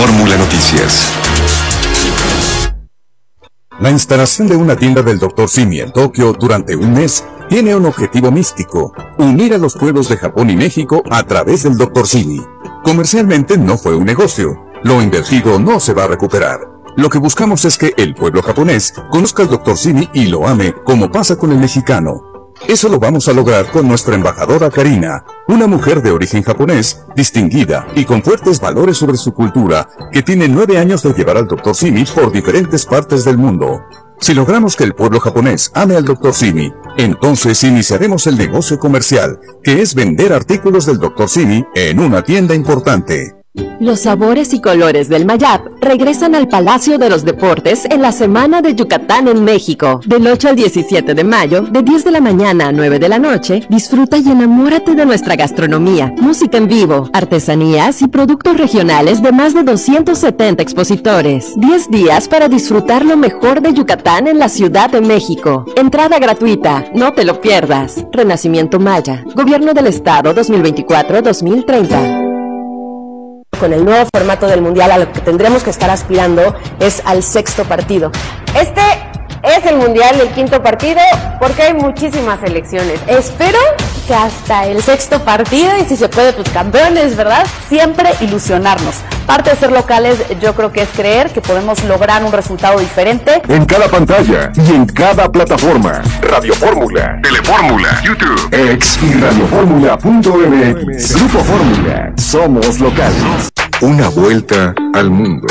Fórmula Noticias. La instalación de una tienda del Dr. Simi en Tokio durante un mes tiene un objetivo místico: unir a los pueblos de Japón y México a través del Dr. Simi. Comercialmente no fue un negocio. Lo invertido no se va a recuperar. Lo que buscamos es que el pueblo japonés conozca al Dr. Simi y lo ame, como pasa con el mexicano. Eso lo vamos a lograr con nuestra embajadora Karina, una mujer de origen japonés, distinguida y con fuertes valores sobre su cultura, que tiene 9 años de llevar al Dr. Simi por diferentes partes del mundo. Si logramos que el pueblo japonés ame al Dr. Simi, entonces iniciaremos el negocio comercial, que es vender artículos del Dr. Simi en una tienda importante. Los sabores y colores del Mayap regresan al Palacio de los Deportes en la Semana de Yucatán en México. Del 8 al 17 de mayo, de 10 de la mañana a 9 de la noche, disfruta y enamórate de nuestra gastronomía, música en vivo, artesanías y productos regionales de más de 270 expositores. 10 días para disfrutar lo mejor de Yucatán en la Ciudad de México. Entrada gratuita, no te lo pierdas. Renacimiento Maya, Gobierno del Estado 2024-2030. Con el nuevo formato del Mundial, a lo que tendremos que estar aspirando es al 6º partido. Este es el Mundial, el 5º partido, porque hay muchísimas selecciones. Espero que hasta el 6º partido, y si se puede, pues campeones, ¿verdad? Siempre ilusionarnos. Parte de ser locales, yo creo que es creer que podemos lograr un resultado diferente. En cada pantalla y en cada plataforma. Radio Fórmula, Telefórmula, YouTube, X y radiofórmula.mx. Grupo Fórmula. Somos locales. Una vuelta al mundo.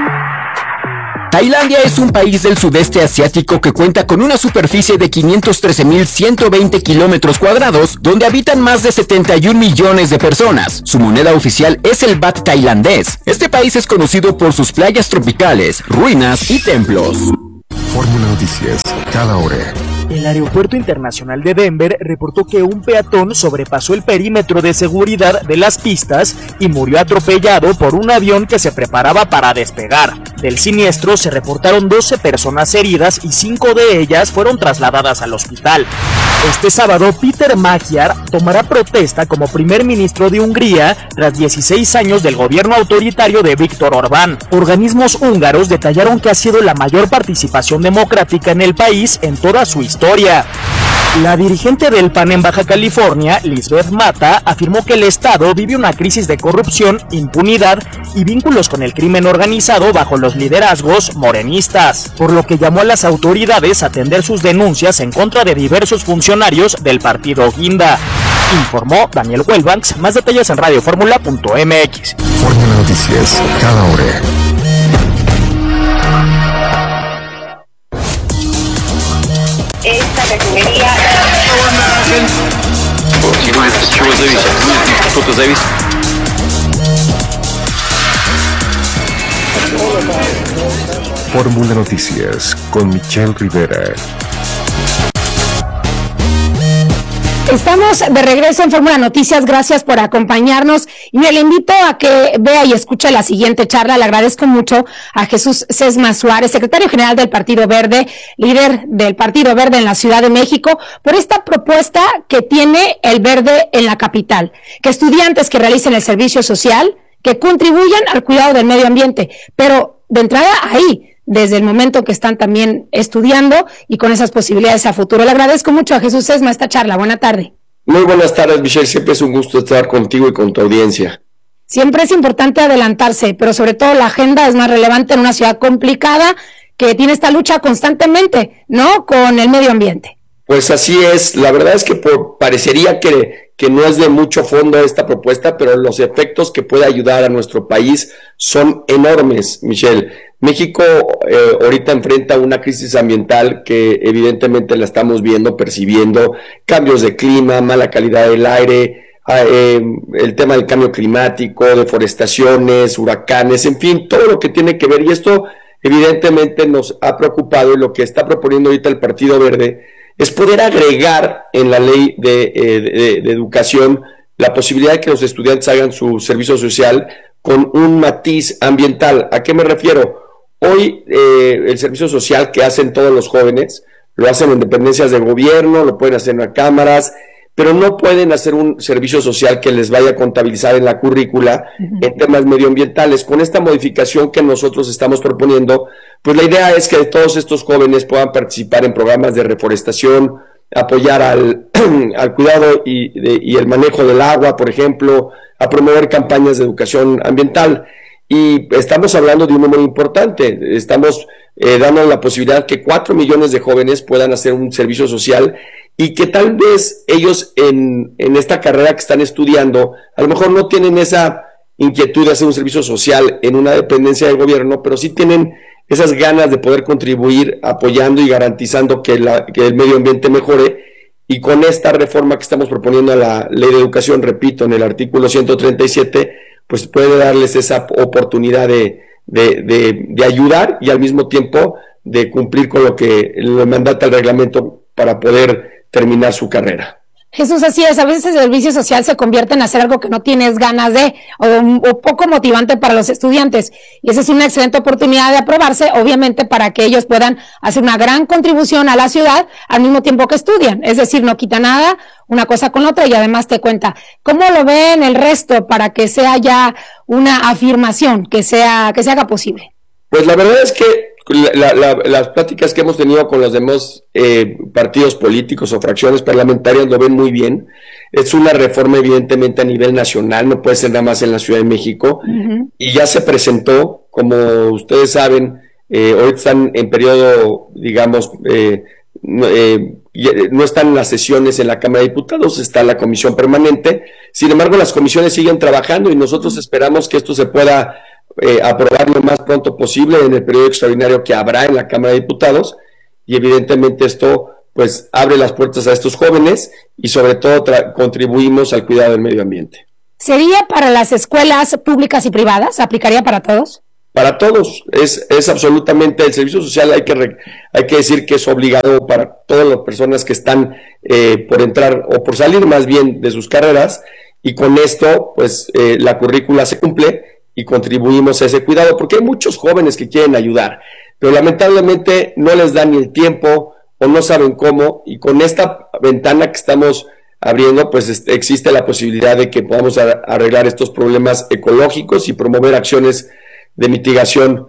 Tailandia es un país del sudeste asiático que cuenta con una superficie de 513.120 kilómetros cuadrados, donde habitan más de 71 millones de personas. Su moneda oficial es el baht tailandés. Este país es conocido por sus playas tropicales, ruinas y templos. Fórmula Noticias, cada hora. El Aeropuerto Internacional de Denver reportó que un peatón sobrepasó el perímetro de seguridad de las pistas y murió atropellado por un avión que se preparaba para despegar. Del siniestro se reportaron 12 personas heridas y 5 de ellas fueron trasladadas al hospital. Este sábado, Peter Magyar tomará protesta como primer ministro de Hungría tras 16 años del gobierno autoritario de Viktor Orbán. Organismos húngaros detallaron que ha sido la mayor participación democrática en el país en toda su historia. La dirigente del PAN en Baja California, Lisbeth Mata, afirmó que el Estado vive una crisis de corrupción, impunidad y vínculos con el crimen organizado bajo los liderazgos morenistas, por lo que llamó a las autoridades a atender sus denuncias en contra de diversos funcionarios del partido Guinda. Informó Daniel Huelbanks. Más detalles en radiofórmula.mx. Fórmula Noticias, cada hora. Esta refinería... Fórmula Noticias con Michelle Rivera. Estamos de regreso en Fórmula Noticias, gracias por acompañarnos y le invito a que vea y escuche la siguiente charla. Le agradezco mucho a Jesús Sesma Suárez, secretario general del Partido Verde, líder del Partido Verde en la Ciudad de México, por esta propuesta que tiene el Verde en la capital, que estudiantes que realicen el servicio social, que contribuyan al cuidado del medio ambiente, pero de entrada ahí, desde el momento que están también estudiando y con esas posibilidades a futuro. Le agradezco mucho a Jesús Sesma esta charla. Buena tarde. Muy buenas tardes, Michelle. Siempre es un gusto estar contigo y con tu audiencia. Siempre es importante adelantarse, pero sobre todo la agenda es más relevante en una ciudad complicada que tiene esta lucha constantemente, ¿no?, con el medio ambiente. Pues así es. La verdad es que parecería que no es de mucho fondo esta propuesta, pero los efectos que puede ayudar a nuestro país son enormes, Michelle. México ahorita enfrenta una crisis ambiental que evidentemente la estamos viendo, percibiendo, cambios de clima, mala calidad del aire, el tema del cambio climático, deforestaciones, huracanes, en fin, todo lo que tiene que ver, y esto evidentemente nos ha preocupado, y lo que está proponiendo ahorita el Partido Verde es poder agregar en la ley de educación la posibilidad de que los estudiantes hagan su servicio social con un matiz ambiental. ¿A qué me refiero? Hoy el servicio social que hacen todos los jóvenes, lo hacen en dependencias de gobierno, lo pueden hacer en las cámaras, pero no pueden hacer un servicio social que les vaya a contabilizar en la currícula en temas medioambientales. Con esta modificación que nosotros estamos proponiendo, pues la idea es que todos estos jóvenes puedan participar en programas de reforestación, apoyar al cuidado y el manejo del agua, por ejemplo, a promover campañas de educación ambiental. Y estamos hablando de un número importante, estamos dando la posibilidad que 4 millones de jóvenes puedan hacer un servicio social y que tal vez ellos en esta carrera que están estudiando, a lo mejor no tienen esa inquietud de hacer un servicio social en una dependencia del gobierno, pero sí tienen esas ganas de poder contribuir apoyando y garantizando que el medio ambiente mejore. Y con esta reforma que estamos proponiendo a la Ley de Educación, repito, en el artículo 137, pues puede darles esa oportunidad de ayudar y al mismo tiempo de cumplir con lo que le mandata el reglamento para poder terminar su carrera. Jesús, así es, a veces el servicio social se convierte en hacer algo que no tienes ganas de, o poco motivante para los estudiantes, y esa es una excelente oportunidad de aprobarse, obviamente, para que ellos puedan hacer una gran contribución a la ciudad al mismo tiempo que estudian, es decir, no quita nada una cosa con otra y además te cuenta. ¿Cómo lo ven el resto para que sea ya una afirmación, que se haga posible? Pues la verdad es que las pláticas que hemos tenido con los demás partidos políticos o fracciones parlamentarias lo ven muy bien. Es una reforma evidentemente a nivel nacional, no puede ser nada más en la Ciudad de México, y ya se presentó, como ustedes saben, hoy están en periodo, digamos, no están las sesiones en la Cámara de Diputados, está la comisión permanente. Sin embargo, las comisiones siguen trabajando y nosotros esperamos que esto se pueda aprobar lo más pronto posible en el periodo extraordinario que habrá en la Cámara de Diputados, y evidentemente esto pues abre las puertas a estos jóvenes y sobre todo contribuimos al cuidado del medio ambiente. ¿Sería para las escuelas públicas y privadas? ¿Aplicaría para todos? Para todos, es absolutamente, el servicio social hay que decir que es obligado para todas las personas que están por entrar o por salir más bien de sus carreras, y con esto pues la currícula se cumple y contribuimos a ese cuidado, porque hay muchos jóvenes que quieren ayudar, pero lamentablemente no les dan ni el tiempo o no saben cómo, y con esta ventana que estamos abriendo, pues existe la posibilidad de que podamos arreglar estos problemas ecológicos y promover acciones de mitigación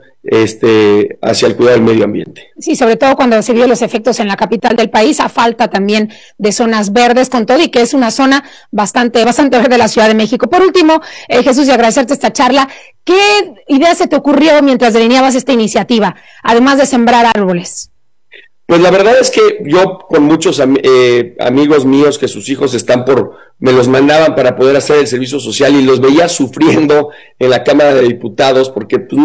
hacia el cuidado del medio ambiente. Sí, sobre todo cuando se vio los efectos en la capital del país, a falta también de zonas verdes con todo, y que es una zona bastante verde de la Ciudad de México. Por último, Jesús, y agradecerte esta charla, ¿qué idea se te ocurrió mientras delineabas esta iniciativa, además de sembrar árboles? Pues la verdad es que yo con muchos amigos míos que sus hijos me los mandaban para poder hacer el servicio social y los veía sufriendo en la Cámara de Diputados porque pues,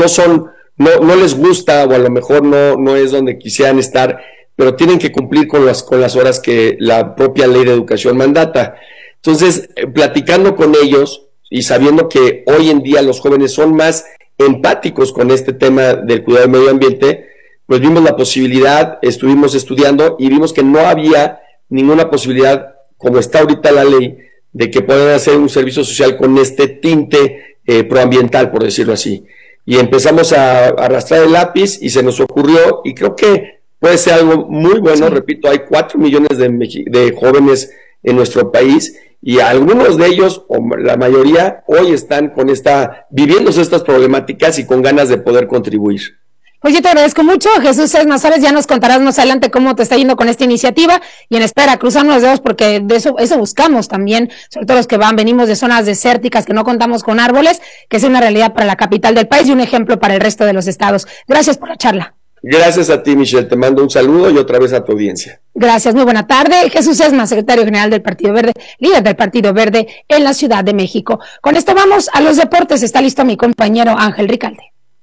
no les gusta, o a lo mejor no es donde quisieran estar, pero tienen que cumplir con las horas que la propia Ley de Educación mandata. Entonces, platicando con ellos y sabiendo que hoy en día los jóvenes son más empáticos con este tema del cuidado del medio ambiente, pues vimos la posibilidad, estuvimos estudiando y vimos que no había ninguna posibilidad, como está ahorita la ley, de que puedan hacer un servicio social con este tinte proambiental, por decirlo así. Y empezamos a arrastrar el lápiz y se nos ocurrió, y creo que puede ser algo muy bueno. Sí. Repito, hay 4 millones de jóvenes en nuestro país, y algunos de ellos, o la mayoría, hoy están viviendo estas problemáticas y con ganas de poder contribuir. Pues yo te agradezco mucho, Jesús Sesma Suárez, ya nos contarás más adelante cómo te está yendo con esta iniciativa, y en espera, cruzarnos los dedos, porque de eso buscamos también, sobre todo los que venimos de zonas desérticas que no contamos con árboles, que es una realidad para la capital del país y un ejemplo para el resto de los estados. Gracias por la charla. Gracias a ti, Michelle, te mando un saludo y otra vez a tu audiencia. Gracias, muy buena tarde. Jesús Sesma, secretario general del Partido Verde, líder del Partido Verde en la Ciudad de México. Con esto vamos a los deportes, está listo mi compañero Ángel Ricalde.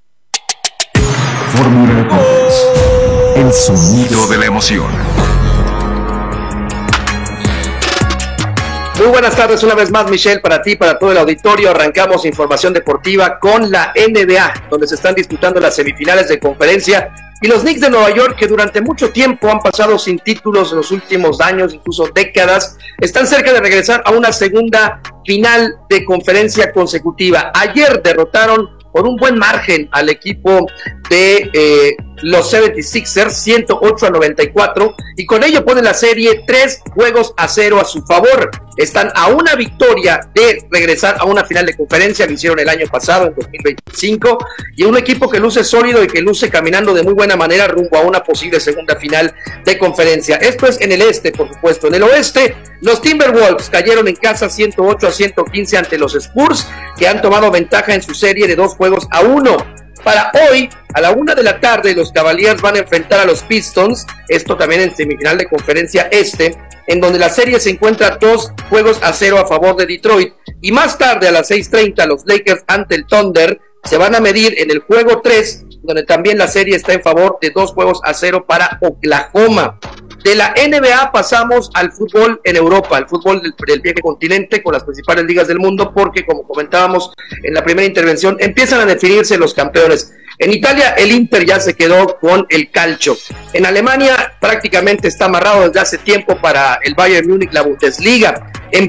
Fórmula Deportes, el sonido de la emoción. Muy buenas tardes una vez más, Michelle, para ti, para todo el auditorio. Arrancamos información deportiva con la NBA, donde se están disputando las semifinales de conferencia, y los Knicks de Nueva York, que durante mucho tiempo han pasado sin títulos en los últimos años, incluso décadas, están cerca de regresar a una segunda final de conferencia consecutiva. Ayer derrotaron por un buen margen al equipo de los 76ers, 108-94, y con ello pone la serie 3-0 a su favor. Están a una victoria de regresar a una final de conferencia, lo hicieron el año pasado, en 2025, y un equipo que luce sólido y que luce caminando de muy buena manera rumbo a una posible segunda final de conferencia. Esto es en el este, por supuesto. En el oeste, los Timberwolves cayeron en casa 108-115 ante los Spurs, que han tomado ventaja en su serie de 2-1. Para hoy, a la 1 de la tarde, los Cavaliers van a enfrentar a los Pistons, esto también en semifinal de conferencia este, en donde la serie se encuentra 2-0 a favor de Detroit, y más tarde a las 6:30 los Lakers ante el Thunder se van a medir en el juego 3, donde también la serie está en favor de 2-0 para Oklahoma. De la NBA pasamos al fútbol en Europa, al fútbol del viejo continente con las principales ligas del mundo, porque como comentábamos en la primera intervención, empiezan a definirse los campeones. En Italia el Inter ya se quedó con el calcio. En Alemania prácticamente está amarrado desde hace tiempo para el Bayern Múnich la Bundesliga. En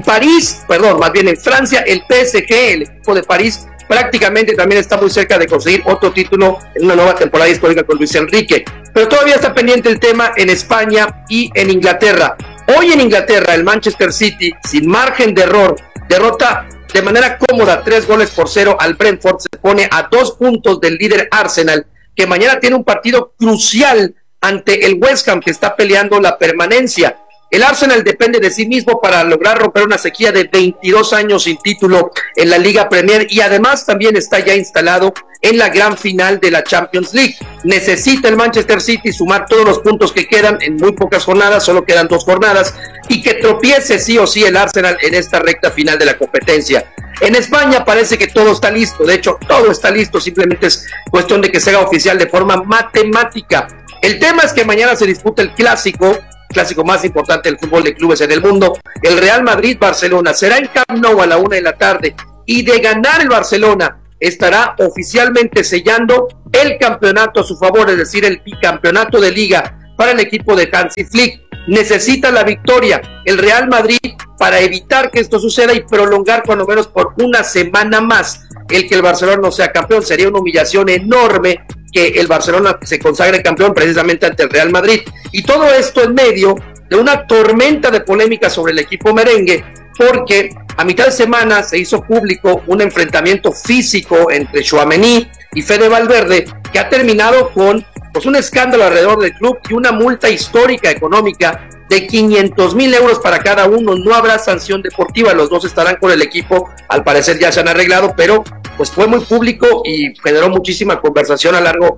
Francia, el PSG, el equipo de París, prácticamente también está muy cerca de conseguir otro título en una nueva temporada histórica con Luis Enrique. Pero todavía está pendiente el tema en España y en Inglaterra. Hoy en Inglaterra el Manchester City, sin margen de error, derrota de manera cómoda 3-0 al Brentford, se pone a 2 puntos del líder Arsenal, que mañana tiene un partido crucial ante el West Ham, que está peleando la permanencia. El Arsenal depende de sí mismo para lograr romper una sequía de 22 años sin título en la Liga Premier, y además también está ya instalado en la gran final de la Champions League. Necesita el Manchester City sumar todos los puntos que quedan en muy pocas jornadas, solo quedan 2 jornadas, y que tropiece sí o sí el Arsenal en esta recta final de la competencia. En España parece que todo está listo, de hecho todo está listo, simplemente es cuestión de que se haga oficial de forma matemática. El tema es que mañana se disputa el clásico más importante del fútbol de clubes en el mundo, el Real Madrid-Barcelona. Será en Camp Nou a la 1 de la tarde, y de ganar el Barcelona estará oficialmente sellando el campeonato a su favor, es decir, el bicampeonato de Liga para el equipo de Hansi Flick. Necesita la victoria el Real Madrid para evitar que esto suceda y prolongar cuando menos por una semana más el que el Barcelona no sea campeón. Sería una humillación enorme que el Barcelona se consagre campeón precisamente ante el Real Madrid. Y todo esto en medio de una tormenta de polémica sobre el equipo merengue, porque a mitad de semana se hizo público un enfrentamiento físico entre Tchouaméni y Fede Valverde, que ha terminado con un escándalo alrededor del club y una multa histórica económica de 500,000 euros para cada uno. No habrá sanción deportiva, los dos estarán con el equipo, al parecer ya se han arreglado, pero pues fue muy público y generó muchísima conversación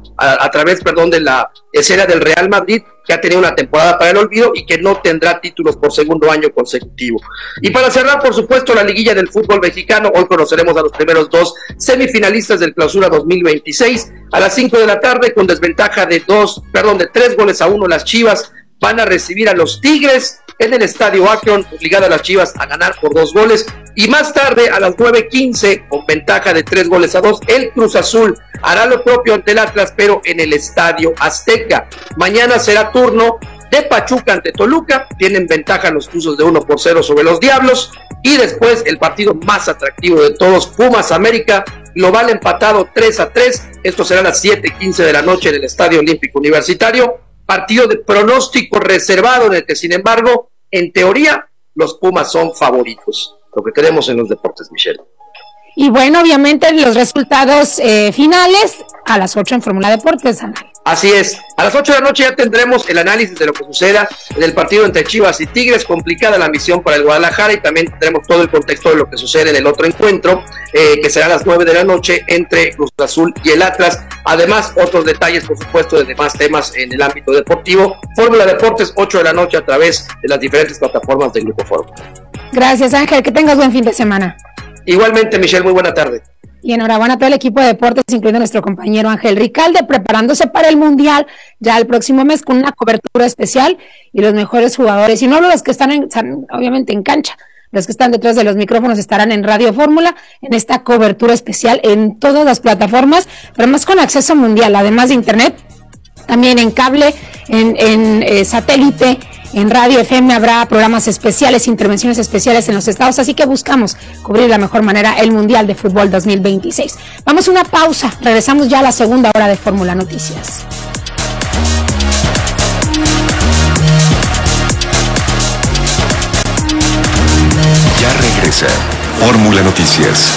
a través de la escena del Real Madrid, que ha tenido una temporada para el olvido y que no tendrá títulos por segundo año consecutivo. Y para cerrar, por supuesto, la liguilla del fútbol mexicano, hoy conoceremos a los primeros 2 semifinalistas del Clausura 2026, a las 5 de la tarde, con desventaja de 3-1, las Chivas van a recibir a los Tigres en el Estadio Akron, obligada a las Chivas a ganar por 2 goles, y más tarde a las 9:15, con ventaja de 3-2, el Cruz Azul hará lo propio ante el Atlas, pero en el Estadio Azteca. Mañana será turno de Pachuca ante Toluca, tienen ventaja los Tuzos de 1-0 sobre los Diablos, y después el partido más atractivo de todos, Pumas América, global empatado 3-3, esto será a las 7:15 de la noche en el Estadio Olímpico Universitario, partido de pronóstico reservado en el que, sin embargo, en teoría, los Pumas son favoritos. Lo que queremos en los deportes, Michelle. Y bueno, obviamente los resultados finales a las 8 en Fórmula Deportes, Ángel. Así es, a las 8 de la noche ya tendremos el análisis de lo que suceda en el partido entre Chivas y Tigres. Complicada la misión para el Guadalajara, y también tendremos todo el contexto de lo que sucede en el otro encuentro, que será a las 9 de la noche entre Cruz Azul y el Atlas. Además, otros detalles, por supuesto, de demás temas en el ámbito deportivo. Fórmula Deportes, 8 de la noche a través de las diferentes plataformas del Grupo Fórmula. Gracias, Ángel, que tengas buen fin de semana. Igualmente, Michelle, muy buena tarde. Y enhorabuena a todo el equipo de deportes, incluyendo a nuestro compañero Ángel Ricalde, preparándose para el Mundial ya el próximo mes con una cobertura especial y los mejores jugadores. Y no los que están obviamente en cancha, los que están detrás de los micrófonos estarán en Radio Fórmula, en esta cobertura especial en todas las plataformas, pero más con acceso mundial, además de internet, también en cable, en satélite, en Radio FM habrá programas especiales, intervenciones especiales en los estados, así que buscamos cubrir de la mejor manera el Mundial de Fútbol 2026. Vamos a una pausa, regresamos ya a la segunda hora de Fórmula Noticias. Ya regresa Fórmula Noticias.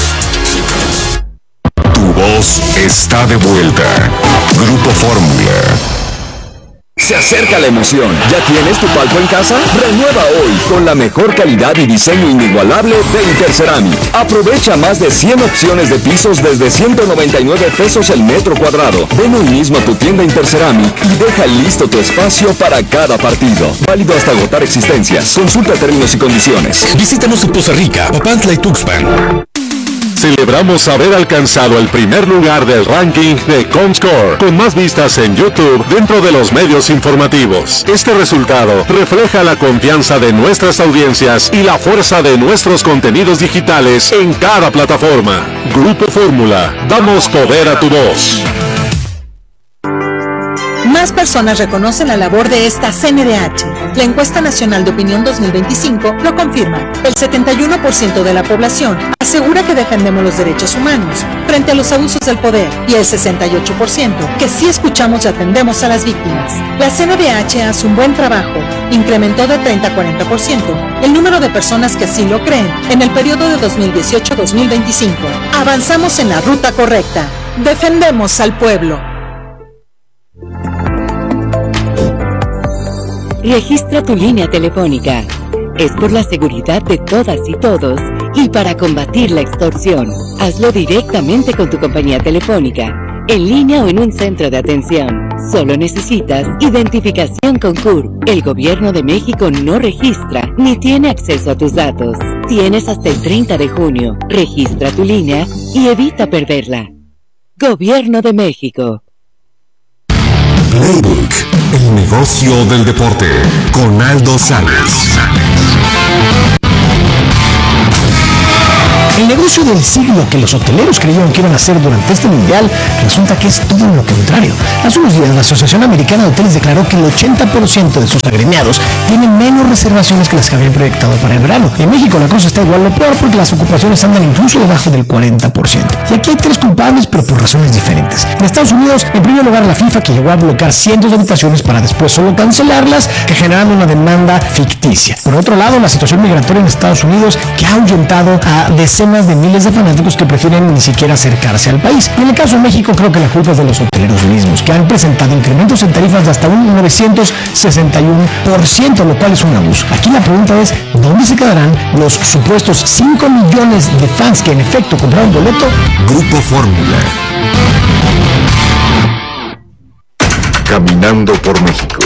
Tu voz está de vuelta. Grupo Fórmula. Se acerca la emoción. ¿Ya tienes tu palco en casa? Renueva hoy con la mejor calidad y diseño inigualable de Interceramic. Aprovecha más de 100 opciones de pisos desde 199 pesos el metro cuadrado. Ven hoy mismo a tu tienda Interceramic y deja listo tu espacio para cada partido. Válido hasta agotar existencias. Consulta términos y condiciones. Visítanos en Poza Rica, Papantla y Tuxpan. Celebramos haber alcanzado el primer lugar del ranking de Comscore, con más vistas en YouTube dentro de los medios informativos. Este resultado refleja la confianza de nuestras audiencias y la fuerza de nuestros contenidos digitales en cada plataforma. Grupo Fórmula, damos poder a tu voz. Más personas reconocen la labor de esta CNDH. La encuesta nacional de opinión 2025 lo confirma. El 71% de la población asegura que defendemos los derechos humanos frente a los abusos del poder y el 68% que sí escuchamos y atendemos a las víctimas. La CNDH hace un buen trabajo. Incrementó de 30 a 40% el número de personas que así lo creen en el periodo de 2018-2025. Avanzamos en la ruta correcta. Defendemos al pueblo. Registra tu línea telefónica. Es por la seguridad de todas y todos y para combatir la extorsión. Hazlo directamente con tu compañía telefónica, en línea o en un centro de atención. Solo necesitas identificación con CURP. El Gobierno de México no registra ni tiene acceso a tus datos. Tienes hasta el 30 de junio. Registra tu línea y evita perderla. Gobierno de México. Playbook, el negocio del deporte, con Aldo Salas. El negocio del siglo que los hoteleros creyeron que iban a hacer durante este mundial resulta que es todo lo contrario. Hace unos días la Asociación Americana de Hoteles declaró que el 80% de sus agremiados tienen menos reservaciones que las que habían proyectado para el verano. En México la cosa está igual o peor porque las ocupaciones andan incluso debajo del 40%. Y aquí hay tres culpables, pero por razones diferentes. En Estados Unidos, en primer lugar la FIFA, que llegó a bloquear cientos de habitaciones para después solo cancelarlas, que generando una demanda ficticia. Por otro lado, la situación migratoria en Estados Unidos, que ha ahuyentado a decenas de miles de fanáticos que prefieren ni siquiera acercarse al país. Y en el caso de México, creo que la culpa es de los hoteleros mismos, que han presentado incrementos en tarifas de hasta un 961%, lo cual es un abuso. Aquí la pregunta es, ¿dónde se quedarán los supuestos 5 millones de fans que en efecto compraron boleto? Grupo Fórmula. Caminando por México.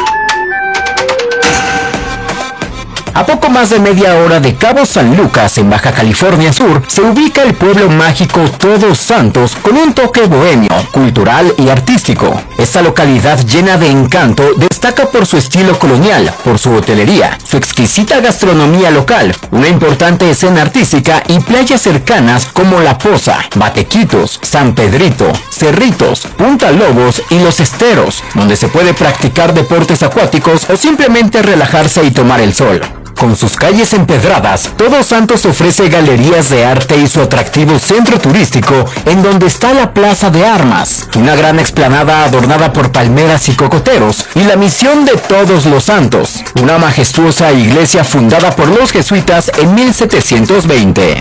A poco más de media hora de Cabo San Lucas, en Baja California Sur, se ubica el pueblo mágico Todos Santos con un toque bohemio, cultural y artístico. Esta localidad llena de encanto destaca por su estilo colonial, por su hotelería, su exquisita gastronomía local, una importante escena artística y playas cercanas como La Poza, Batequitos, San Pedrito, Cerritos, Punta Lobos y Los Esteros, donde se puede practicar deportes acuáticos o simplemente relajarse y tomar el sol. Con sus calles empedradas, Todos Santos ofrece galerías de arte y su atractivo centro turístico, en donde está la Plaza de Armas, una gran explanada adornada por palmeras y cocoteros, y la Misión de Todos los Santos, una majestuosa iglesia fundada por los jesuitas en 1720.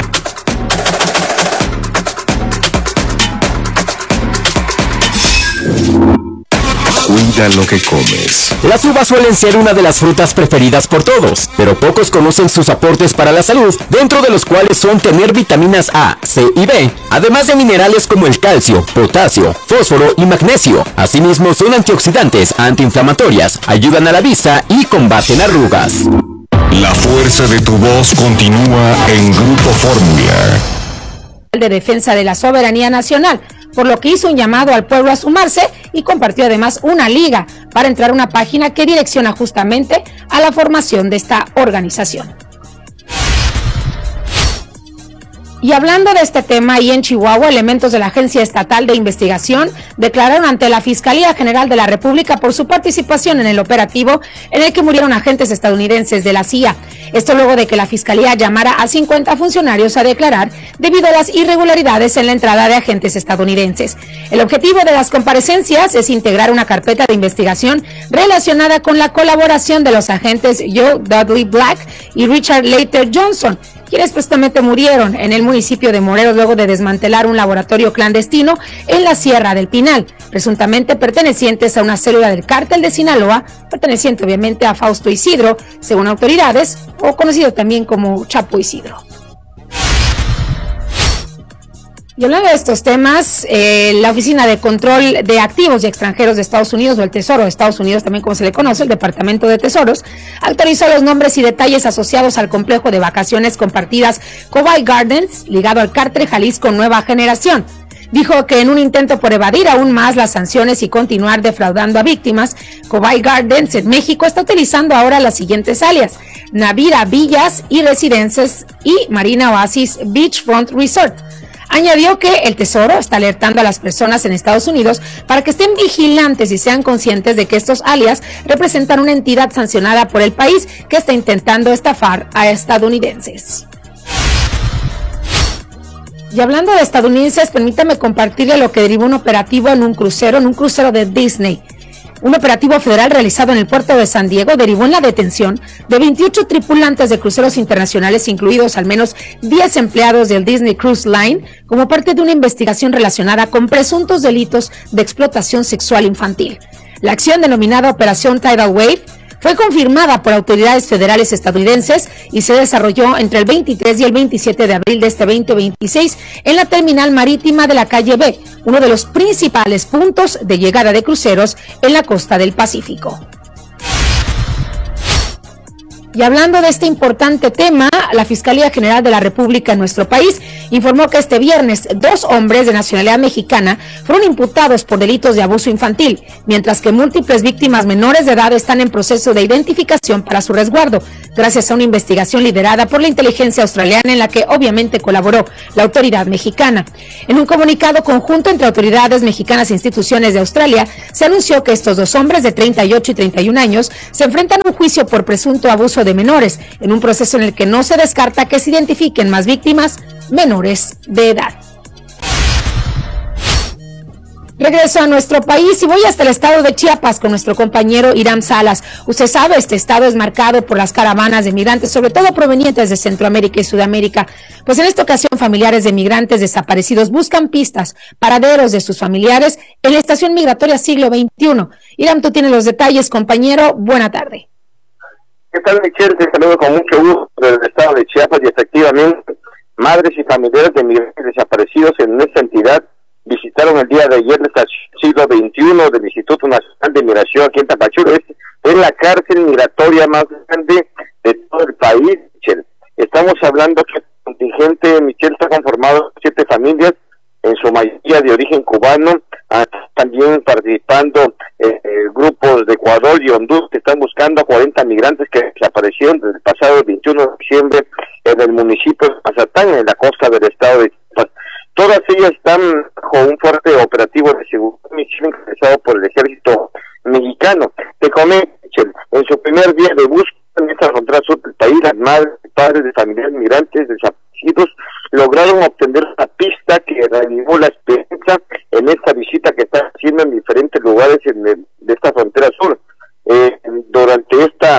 Cuida lo que comes. Las uvas suelen ser una de las frutas preferidas por todos, pero pocos conocen sus aportes para la salud, dentro de los cuales son tener vitaminas A, C y B, además de minerales como el calcio, potasio, fósforo y magnesio. Asimismo son antioxidantes, antiinflamatorias, ayudan a la vista y combaten arrugas. La fuerza de tu voz continúa en Grupo Fórmula. De Defensa de la Soberanía Nacional, por lo que hizo un llamado al pueblo a sumarse y compartió además una liga para entrar a una página que direcciona justamente a la formación de esta organización. Y hablando de este tema, ahí en Chihuahua, elementos de la Agencia Estatal de Investigación declararon ante la Fiscalía General de la República por su participación en el operativo en el que murieron agentes estadounidenses de la CIA. Esto luego de que la Fiscalía llamara a 50 funcionarios a declarar debido a las irregularidades en la entrada de agentes estadounidenses. El objetivo de las comparecencias es integrar una carpeta de investigación relacionada con la colaboración de los agentes Joe Dudley Black y Richard Leiter Johnson, quienes presuntamente murieron en el municipio de Morelos luego de desmantelar un laboratorio clandestino en la Sierra del Pinal, presuntamente pertenecientes a una célula del cártel de Sinaloa, perteneciente obviamente a Fausto Isidro, según autoridades, o conocido también como Chapo Isidro. Y hablando de estos temas, la Oficina de Control de Activos y Extranjeros de Estados Unidos, o el Tesoro de Estados Unidos, también como se le conoce, el Departamento de Tesoros, actualizó los nombres y detalles asociados al complejo de vacaciones compartidas Cobay Gardens, ligado al cártel Jalisco Nueva Generación. Dijo que en un intento por evadir aún más las sanciones y continuar defraudando a víctimas, Cobay Gardens en México está utilizando ahora las siguientes alias: Navira Villas y Residences y Marina Oasis Beachfront Resort. Añadió que el Tesoro está alertando a las personas en Estados Unidos para que estén vigilantes y sean conscientes de que estos alias representan una entidad sancionada por el país que está intentando estafar a estadounidenses. Y hablando de estadounidenses, permítame compartirle lo que derivó un operativo en un crucero de Disney. Un operativo federal realizado en el puerto de San Diego derivó en la detención de 28 tripulantes de cruceros internacionales, incluidos al menos 10 empleados del Disney Cruise Line, como parte de una investigación relacionada con presuntos delitos de explotación sexual infantil. La acción, denominada Operación Tidal Wave, fue confirmada por autoridades federales estadounidenses y se desarrolló entre el 23 y el 27 de abril de este 2026 en la terminal marítima de la calle B, uno de los principales puntos de llegada de cruceros en la costa del Pacífico. Y hablando de este importante tema, la Fiscalía General de la República en nuestro país informó que este viernes 2 hombres de nacionalidad mexicana fueron imputados por delitos de abuso infantil, mientras que múltiples víctimas menores de edad están en proceso de identificación para su resguardo, gracias a una investigación liderada por la inteligencia australiana en la que obviamente colaboró la autoridad mexicana. En un comunicado conjunto entre autoridades mexicanas e instituciones de Australia, se anunció que estos 2 hombres de 38 y 31 años se enfrentan a un juicio por presunto abuso de menores, en un proceso en el que no se descarta que se identifiquen más víctimas menores de edad. Regreso a nuestro país y voy hasta el estado de Chiapas con nuestro compañero Hiram Salas. Usted sabe, este estado es marcado por las caravanas de migrantes, sobre todo provenientes de Centroamérica y Sudamérica. Pues en esta ocasión, familiares de migrantes desaparecidos buscan pistas, paraderos de sus familiares en la estación migratoria Siglo XXI. Hiram, tú tienes los detalles, compañero. Buena tarde. ¿Qué tal, Michelle? Te saludo con mucho gusto desde el estado de Chiapas y efectivamente, madres y familiares de migrantes desaparecidos en esta entidad visitaron el día de ayer la estación Siglo XXI del Instituto Nacional de Migración aquí en Tapachula. Es la cárcel migratoria más grande de todo el país, Michelle. Estamos hablando que el contingente, Michelle, está conformado por 7 familias, en su mayoría de origen cubano, también participando grupos de Ecuador y Honduras que están buscando a 40 migrantes que desaparecieron desde el pasado 21 de diciembre en el municipio de Mazatán, en la costa del estado de Chiapas. Todas ellas están bajo un fuerte operativo de seguridad encabezado por el ejército mexicano. Te comento, en su primer día de búsqueda en esta frontera sur del país, las madres y padres de familiares migrantes desaparecidos lograron obtener una pista que reanimó la esperanza en esta visita que están haciendo en diferentes lugares de esta frontera sur. Durante esta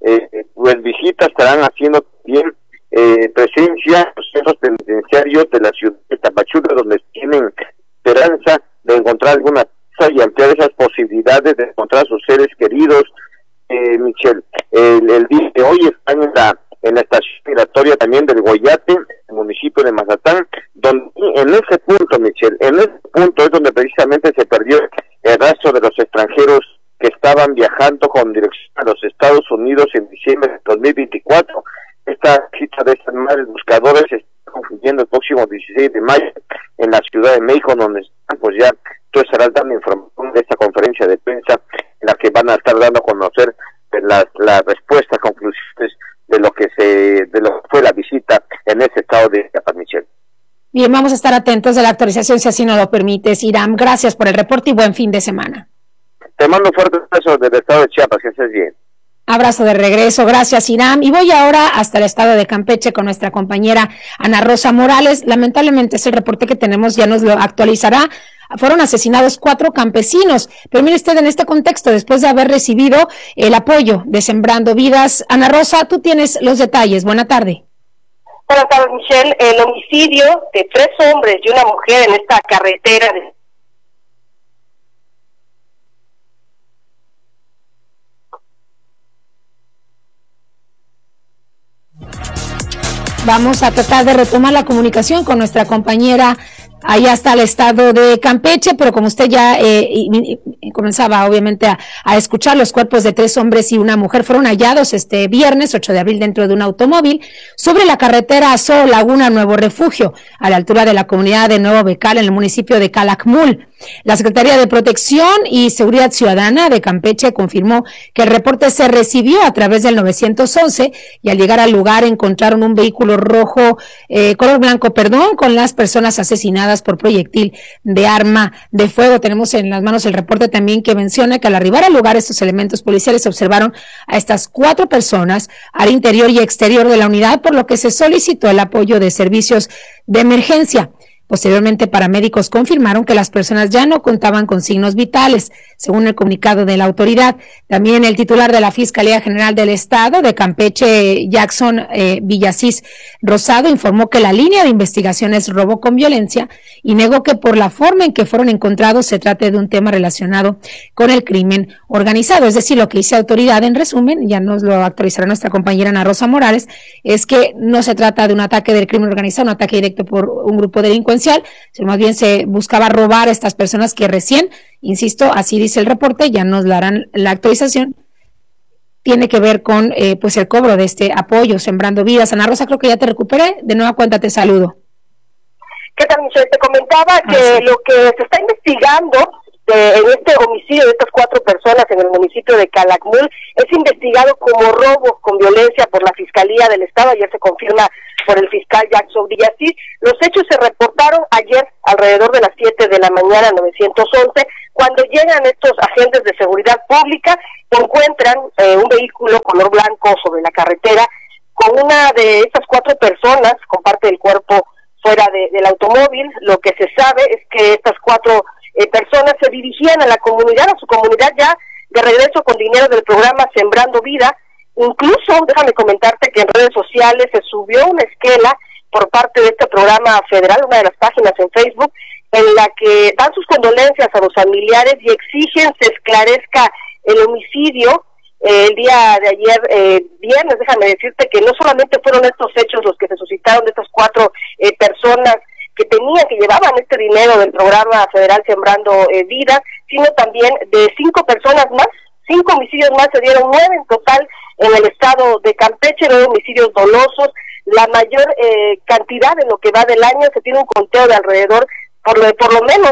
visita estarán haciendo también presencia en los centros penitenciarios de la ciudad de Tapachula, donde tienen esperanza de encontrar alguna pista y ampliar esas posibilidades de encontrar a sus seres queridos. Michelle, el día de hoy están en la estación migratoria también del Goyate, el municipio de Mazatán, donde en ese punto, Michelle, en ese punto es donde precisamente se perdió el rastro de los extranjeros que estaban viajando con dirección a los Estados Unidos en diciembre de 2024. Esta cita de estas madres buscadores se está concluyendo el próximo 16 de mayo en la Ciudad de México, donde están, pues ya tú estarás dando información de esta conferencia de prensa en la que van a estar dando a conocer las respuestas, conclusiones de lo que fue la visita en ese estado de Chiapas, Michelle. Bien, vamos a estar atentos de la actualización si así nos lo permites, Iram. Gracias por el reporte y buen fin de semana. Te mando un fuerte abrazo desde el estado de Chiapas, que estés bien. Abrazo de regreso, gracias Iram. Y voy ahora hasta el estado de Campeche con nuestra compañera Ana Rosa Morales. Lamentablemente ese reporte que tenemos ya nos lo actualizará. Fueron asesinados 4 campesinos. Pero mire usted, en este contexto, después de haber recibido el apoyo de Sembrando Vidas. Ana Rosa, tú tienes los detalles. Buena tarde. Buenas tardes, Michelle. El homicidio de 3 hombres y una mujer en esta carretera Vamos a tratar de retomar la comunicación con nuestra compañera allá hasta el estado de Campeche, pero como usted ya comenzaba obviamente a escuchar, los cuerpos de 3 hombres y una mujer fueron hallados este viernes 8 de abril dentro de un automóvil sobre la carretera Azul Laguna Nuevo Refugio, a la altura de la comunidad de Nuevo Becal en el municipio de Calakmul. La Secretaría de Protección y Seguridad Ciudadana de Campeche confirmó que el reporte se recibió a través del 911 y al llegar al lugar encontraron un vehículo rojo, color blanco, con las personas asesinadas por proyectil de arma de fuego. Tenemos en las manos el reporte también que menciona que al arribar al lugar estos elementos policiales observaron a estas 4 personas al interior y exterior de la unidad, por lo que se solicitó el apoyo de servicios de emergencia. Posteriormente, paramédicos confirmaron que las personas ya no contaban con signos vitales, según el comunicado de la autoridad. También el titular de la Fiscalía General del Estado de Campeche, Jackson Villasís Rosado, informó que la línea de investigación es robo con violencia y negó que por la forma en que fueron encontrados se trate de un tema relacionado con el crimen organizado. Es decir, lo que dice autoridad, en resumen, ya nos lo actualizará nuestra compañera Ana Rosa Morales, es que no se trata de un ataque del crimen organizado, un ataque directo por un grupo delincuencial, sino más bien se buscaba robar a estas personas que recién, insisto, así dice el reporte, ya nos darán la actualización, tiene que ver con pues el cobro de este apoyo, Sembrando Vidas. Ana Rosa, creo que ya te recuperé, de nueva cuenta te saludo. ¿Qué tal, Michelle? Te comentaba que lo que se está investigando en este homicidio de estas 4 personas en el municipio de Calakmul es investigado como robo con violencia por la Fiscalía del Estado. Ayer se confirma por el fiscal Jackson Villasís. Los hechos se reportaron ayer alrededor de las 7 de la mañana, 911, cuando llegan estos agentes de seguridad pública, encuentran un vehículo color blanco sobre la carretera con una de estas 4 personas, con parte del cuerpo fuera del automóvil. Lo que se sabe es que estas 4 personas se dirigían a la comunidad, a su comunidad ya de regreso con dinero del programa Sembrando Vida. Incluso, déjame comentarte que en redes sociales se subió una esquela por parte de este programa federal, una de las páginas en Facebook, en la que dan sus condolencias a los familiares y exigen se esclarezca el homicidio. El día de ayer, viernes, déjame decirte que no solamente fueron estos hechos los que se suscitaron de estas 4 personas que llevaban este dinero del programa federal Sembrando Vidas, sino también de 5 personas más. 5 homicidios más, se dieron 9 en total en el estado de Campeche, 9 homicidios dolosos, la mayor cantidad en lo que va del año. Se tiene un conteo de alrededor, por lo menos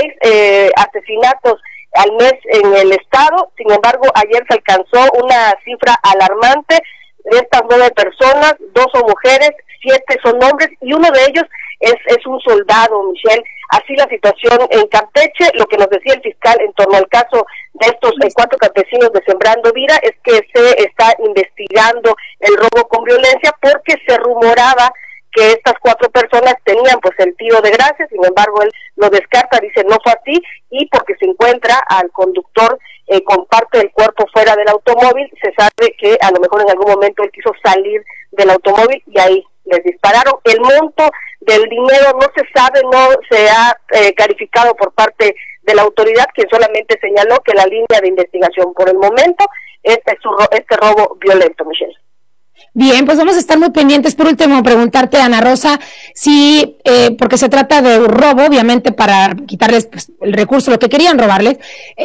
6 asesinatos al mes en el estado. Sin embargo, ayer se alcanzó una cifra alarmante. De estas 9 personas, 2 son mujeres, 7 son hombres y uno de ellos es un soldado, Michelle. Así la situación en Campeche. Lo que nos decía el fiscal en torno al caso de estos 4 campesinos de Sembrando Vida es que se está investigando el robo con violencia porque se rumoraba que estas 4 personas tenían pues el tiro de gracia. Sin embargo, él lo descarta, dice no fue así, y porque se encuentra al conductor con parte del cuerpo fuera del automóvil, se sabe que a lo mejor en algún momento él quiso salir del automóvil y ahí les dispararon. El monto del dinero no se sabe, no se ha clarificado por parte de la autoridad, quien solamente señaló que la línea de investigación por el momento es este robo violento, Michelle. Bien, pues vamos a estar muy pendientes. Por último, preguntarte, Ana Rosa, si, porque se trata de un robo, obviamente para quitarles pues, el recurso, lo que querían robarles,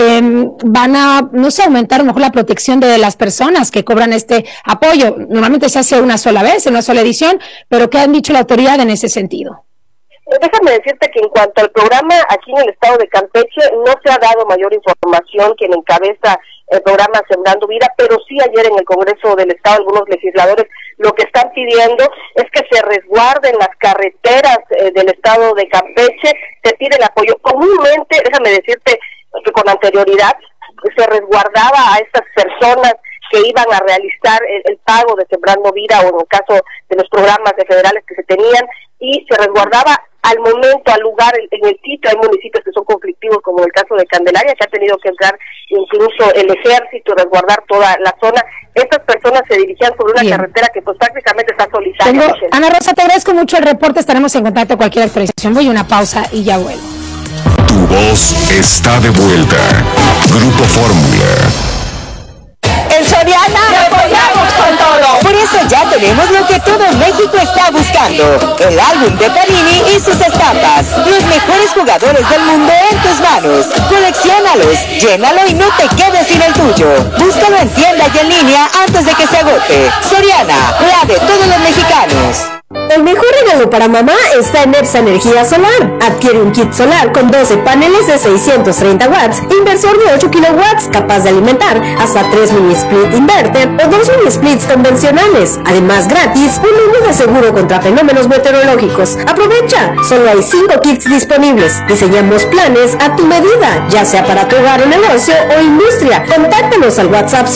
van a, no sé, aumentar a lo mejor la protección de las personas que cobran este apoyo. Normalmente se hace una sola vez, en una sola edición, pero ¿qué han dicho la autoridad en ese sentido? Déjame decirte que en cuanto al programa aquí en el estado de Campeche no se ha dado mayor información. Quien encabeza el programa Sembrando Vida, pero sí ayer en el Congreso del Estado algunos legisladores lo que están pidiendo es que se resguarden las carreteras del estado de Campeche, se pide el apoyo. Comúnmente, déjame decirte que con anterioridad se resguardaba a estas personas que iban a realizar el pago de Sembrando Vida, o en el caso de los programas de federales que se tenían, y se resguardaba al momento, al lugar, en el sitio. Hay municipios que son conflictivos, como en el caso de Candelaria, que ha tenido que entrar incluso el ejército, resguardar toda la zona. Estas personas se dirigían sobre una carretera que pues prácticamente está solitaria. Ana Rosa, te agradezco mucho el reporte, estaremos en contacto con cualquier actualización. Voy a una pausa y ya vuelvo. Tu voz está de vuelta. Grupo Fórmula. En Soriana te apoyamos con todo. Por eso ya tenemos lo que todo México está buscando: el álbum de Panini y sus estampas. Los mejores jugadores del mundo en tus manos. Colecciónalos, llénalo y no te quedes sin el tuyo. Búscalo en tienda y en línea antes de que se agote. Soriana, la de todos los mexicanos. El mejor regalo para mamá está en EPSA Energía Solar. Adquiere un kit solar con 12 paneles de 630 watts, inversor de 8 kilowatts, capaz de alimentar hasta 3 mini split inverter o 2 mini splits convencionales. Además, gratis, un año de seguro contra fenómenos meteorológicos. Aprovecha, solo hay 5 kits disponibles. Diseñamos planes a tu medida, ya sea para tu hogar o negocio o industria. Contáctanos al WhatsApp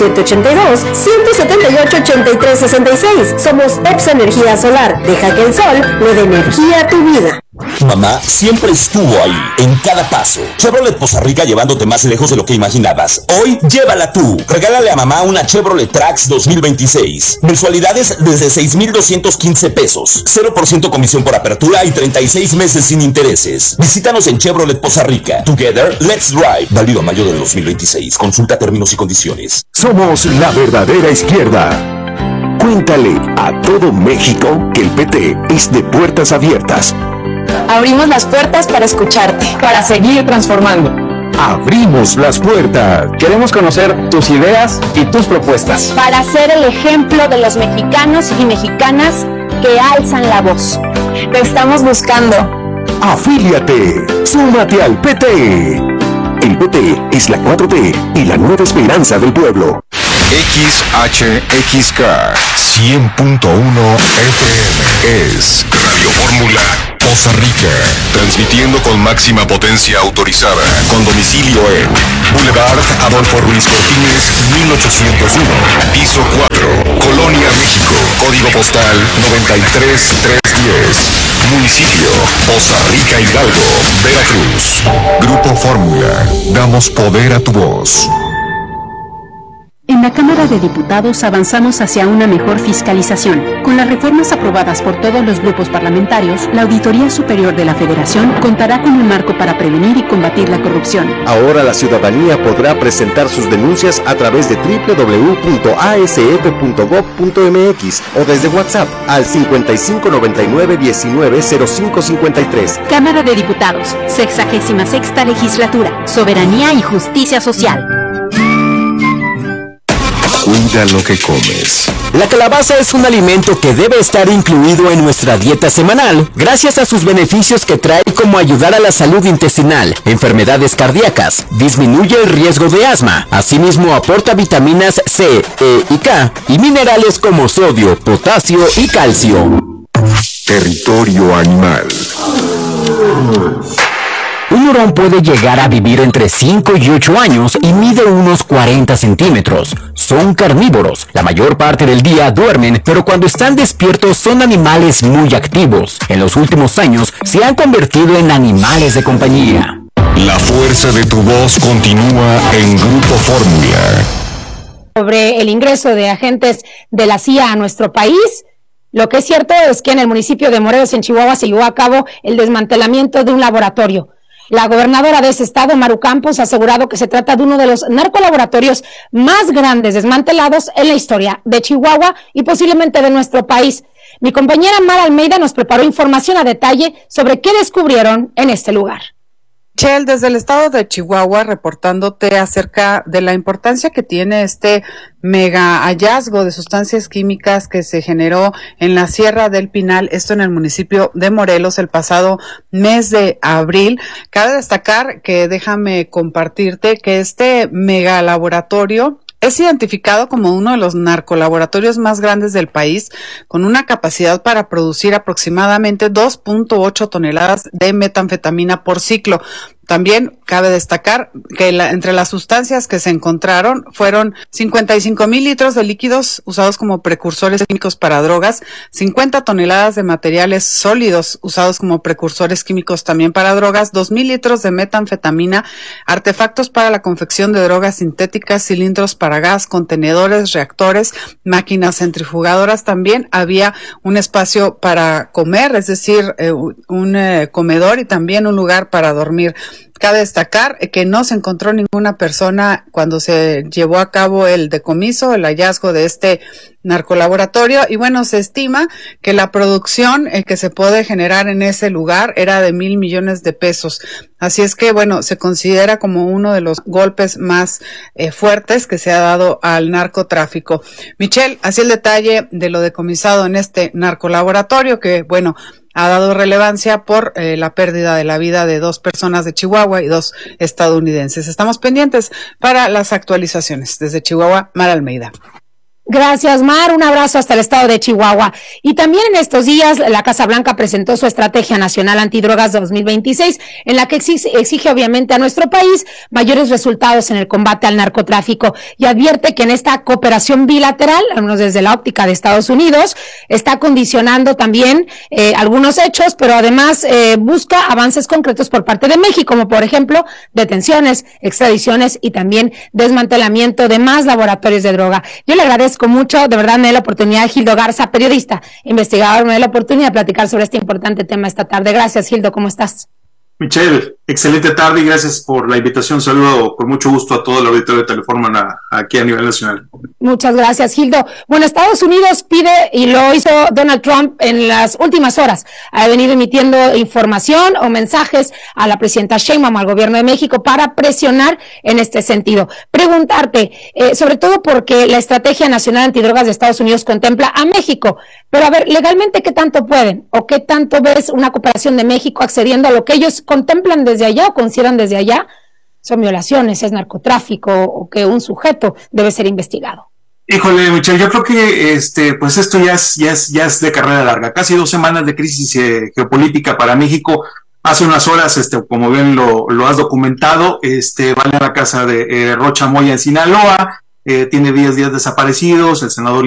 782-178-8366. Somos EPSA Energía Solar. Deja que el sol le dé energía a tu vida. Mamá siempre estuvo ahí, en cada paso. Chevrolet Poza Rica, llevándote más lejos de lo que imaginabas. Hoy, llévala tú. Regálale a mamá una Chevrolet Trax 2026. Mensualidades desde 6,215 pesos. 0% comisión por apertura y 36 meses sin intereses. Visítanos en Chevrolet Poza Rica. Together, let's drive. Válido a mayo del 2026. Consulta términos y condiciones. Somos la verdadera izquierda. Cuéntale a todo México que el PT es de puertas abiertas. Abrimos las puertas para escucharte, para seguir transformando. Abrimos las puertas. Queremos conocer tus ideas y tus propuestas. Para ser el ejemplo de los mexicanos y mexicanas que alzan la voz. Te estamos buscando. Afíliate. Súmate al PT. El PT es la 4T y la nueva esperanza del pueblo. XHXK 100.1 FM es Radio Fórmula Poza Rica, transmitiendo con máxima potencia autorizada, con domicilio en Boulevard Adolfo Ruiz Cortines, 1801, piso 4, Colonia, México, código postal 93310, municipio Poza Rica, Hidalgo, Veracruz. Grupo Fórmula, damos poder a tu voz. En la Cámara de Diputados avanzamos hacia una mejor fiscalización. Con las reformas aprobadas por todos los grupos parlamentarios, la Auditoría Superior de la Federación contará con un marco para prevenir y combatir la corrupción. Ahora la ciudadanía podrá presentar sus denuncias a través de www.asf.gov.mx o desde WhatsApp al 5599-190553. Cámara de Diputados, 66ª Legislatura, Soberanía y Justicia Social. Cuida lo que comes. La calabaza es un alimento que debe estar incluido en nuestra dieta semanal, gracias a sus beneficios que trae, como ayudar a la salud intestinal, enfermedades cardíacas, disminuye el riesgo de asma, asimismo aporta vitaminas C, E y K, y minerales como sodio, potasio y calcio. Territorio animal. Un hurón puede llegar a vivir entre 5 y 8 años y mide unos 40 centímetros. Son carnívoros. La mayor parte del día duermen, pero cuando están despiertos son animales muy activos. En los últimos años se han convertido en animales de compañía. La fuerza de tu voz continúa en Grupo Fórmula. Sobre el ingreso de agentes de la CIA a nuestro país. Lo que es cierto es que en el municipio de Morelos, en Chihuahua, se llevó a cabo el desmantelamiento de un laboratorio. La gobernadora de ese estado, Maru Campos, ha asegurado que se trata de uno de los narcolaboratorios más grandes desmantelados en la historia de Chihuahua y posiblemente de nuestro país. Mi compañera Mara Almeida nos preparó información a detalle sobre qué descubrieron en este lugar. Michelle, desde el estado de Chihuahua, reportándote acerca de la importancia que tiene este mega hallazgo de sustancias químicas que se generó en la Sierra del Pinal, esto en el municipio de Morelos el pasado mes de abril. Cabe destacar que déjame compartirte que este mega laboratorio Es identificado como uno de los narcolaboratorios más grandes del país, con una capacidad para producir aproximadamente 2.8 toneladas de metanfetamina por ciclo. También cabe destacar que entre las sustancias que se encontraron fueron 55,000 litros de líquidos usados como precursores químicos para drogas, 50 toneladas de materiales sólidos usados como precursores químicos también para drogas, 2,000 litros de metanfetamina, artefactos para la confección de drogas sintéticas, cilindros para gas, contenedores, reactores, máquinas centrifugadoras. También había un espacio para comer, es decir, un comedor y también un lugar para dormir. Cabe destacar que no se encontró ninguna persona cuando se llevó a cabo el decomiso, el hallazgo de este narcolaboratorio, y bueno, se estima que la producción que se puede generar en ese lugar era de 1,000 millones de pesos. Así es que bueno, se considera como uno de los golpes más fuertes que se ha dado al narcotráfico. Michelle, así el detalle de lo decomisado en este narcolaboratorio, que bueno, ha dado relevancia por la pérdida de la vida de 2 personas de Chihuahua y 2 estadounidenses. Estamos pendientes para las actualizaciones. Desde Chihuahua, Mar Almeida. Gracias, Mar. Un abrazo hasta el estado de Chihuahua. Y también en estos días, la Casa Blanca presentó su Estrategia Nacional Antidrogas 2026, en la que exige obviamente a nuestro país mayores resultados en el combate al narcotráfico, y advierte que en esta cooperación bilateral, al menos desde la óptica de Estados Unidos, está condicionando también algunos hechos, pero además busca avances concretos por parte de México, como por ejemplo detenciones, extradiciones y también desmantelamiento de más laboratorios de droga. Yo le agradezco mucho, de verdad me da la oportunidad, Gildo Garza, periodista, investigador, me da la oportunidad de platicar sobre este importante tema esta tarde. Gracias, Gildo, ¿cómo estás? Michelle, excelente tarde y gracias por la invitación. Saludo con mucho gusto a todo el auditorio de Telefórmula aquí a nivel nacional. Muchas gracias, Gildo. Bueno, Estados Unidos pide, y lo hizo Donald Trump en las últimas horas, ha venido emitiendo información o mensajes a la presidenta Sheinbaum, al gobierno de México, para presionar en este sentido. Preguntarte, sobre todo porque la Estrategia Nacional Antidrogas de Estados Unidos contempla a México, pero a ver, legalmente, ¿qué tanto pueden? ¿O qué tanto ves una cooperación de México accediendo a lo que ellos contemplan desde allá o consideran desde allá? ¿Son violaciones, es narcotráfico o que un sujeto debe ser investigado? Híjole, Michelle, yo creo que pues esto ya es de carrera larga. Casi 2 semanas de crisis geopolítica para México. Hace unas horas, como bien lo has documentado, van a la casa de Rocha Moya en Sinaloa, tiene 10 días desaparecidos, el senador